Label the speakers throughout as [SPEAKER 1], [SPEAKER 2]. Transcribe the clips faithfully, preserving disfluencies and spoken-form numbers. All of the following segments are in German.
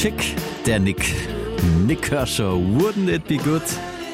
[SPEAKER 1] Schick, der Nick. Nick Kershaw, wouldn't it be good?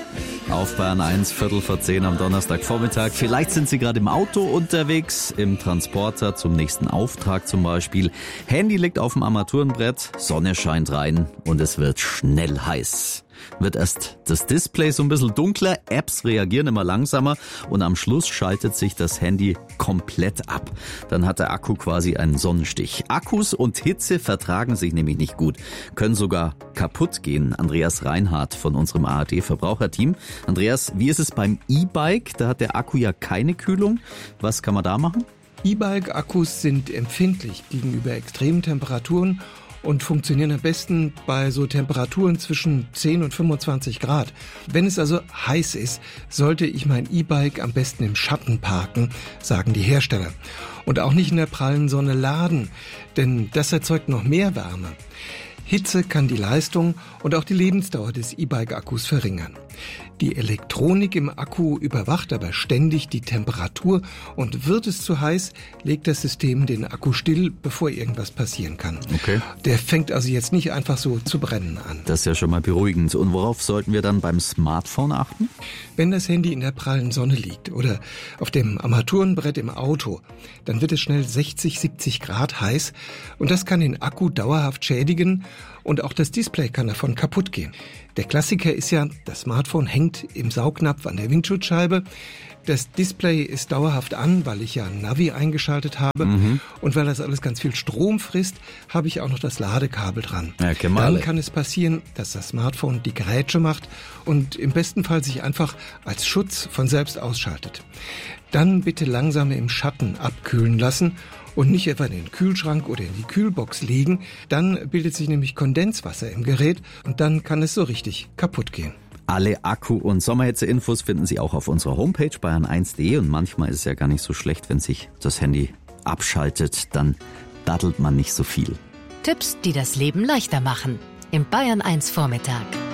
[SPEAKER 1] Auf Bayern eins, Viertel vor zehn am Donnerstagvormittag. Vielleicht sind Sie gerade im Auto unterwegs, im Transporter zum nächsten Auftrag zum Beispiel. Handy liegt auf dem Armaturenbrett, Sonne scheint rein und es wird schnell heiß. Wird erst das Display so ein bisschen dunkler, Apps reagieren immer langsamer und am Schluss schaltet sich das Handy komplett ab. Dann hat der Akku quasi einen Sonnenstich. Akkus und Hitze vertragen sich nämlich nicht gut, können sogar kaputt gehen. Andreas Reinhardt von unserem A R D-Verbraucherteam. Andreas, wie ist es beim E-Bike? Da hat der Akku ja keine Kühlung. Was kann man da machen?
[SPEAKER 2] E-Bike-Akkus sind empfindlich gegenüber extremen Temperaturen und funktionieren am besten bei so Temperaturen zwischen zehn und fünfundzwanzig Grad. Wenn es also heiß ist, sollte ich mein E-Bike am besten im Schatten parken, sagen die Hersteller. Und auch nicht in der prallen Sonne laden, denn das erzeugt noch mehr Wärme. Hitze kann die Leistung und auch die Lebensdauer des E-Bike-Akkus verringern. Die Elektronik im Akku überwacht aber ständig die Temperatur und wird es zu heiß, legt das System den Akku still, bevor irgendwas passieren kann.
[SPEAKER 1] Okay.
[SPEAKER 2] Der fängt also jetzt nicht einfach so zu brennen an.
[SPEAKER 1] Das ist ja schon mal beruhigend. Und worauf sollten wir dann beim Smartphone achten?
[SPEAKER 2] Wenn das Handy in der prallen Sonne liegt oder auf dem Armaturenbrett im Auto, dann wird es schnell sechzig, siebzig Grad heiß und das kann den Akku dauerhaft schädigen und auch das Display kann davon kaputt gehen. Der Klassiker ist ja, das Smartphone hängt im Saugnapf an der Windschutzscheibe. Das Display ist dauerhaft an, weil ich ja ein Navi eingeschaltet habe. Mhm. Und weil das alles ganz viel Strom frisst, habe ich auch noch das Ladekabel dran.
[SPEAKER 1] Ja,
[SPEAKER 2] Dann kann es passieren, dass das Smartphone die Grätsche macht und im besten Fall sich einfach als Schutz von selbst ausschaltet. Dann bitte langsam im Schatten abkühlen lassen und nicht etwa in den Kühlschrank oder in die Kühlbox legen. Dann bildet sich nämlich Kondenswasser im Gerät und dann kann es so richtig kaputt gehen.
[SPEAKER 1] Alle Akku- und Sommerhitze-Infos finden Sie auch auf unserer Homepage bayern eins punkt de und manchmal ist es ja gar nicht so schlecht, wenn sich das Handy abschaltet, dann daddelt man nicht so viel.
[SPEAKER 3] Tipps, die das Leben leichter machen. Im Bayern eins Vormittag.